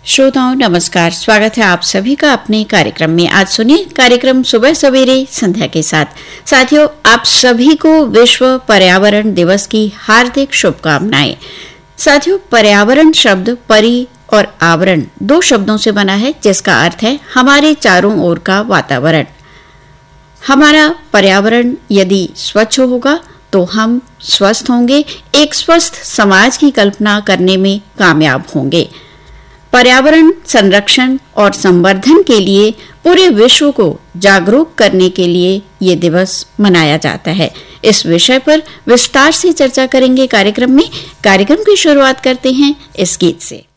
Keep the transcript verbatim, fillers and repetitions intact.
श्रोताओं नमस्कार, स्वागत है आप सभी का अपने कार्यक्रम में। आज सुनिए कार्यक्रम सुबह सवेरे संध्या के साथ। साथियों, आप सभी को विश्व पर्यावरण दिवस की हार्दिक शुभकामनाएं। साथियों, पर्यावरण शब्द परि और आवरण दो शब्दों से बना है, जिसका अर्थ है हमारे चारों ओर का वातावरण। हमारा पर्यावरण यदि स्वच्छ होगा तो हम स्वस्थ होंगे, एक स्वस्थ समाज की कल्पना करने में कामयाब होंगे। पर्यावरण संरक्षण और संवर्धन के लिए पूरे विश्व को जागरूक करने के लिए ये दिवस मनाया जाता है। इस विषय पर विस्तार से चर्चा करेंगे कार्यक्रम में। कार्यक्रम की शुरुआत करते हैं इस गीत से।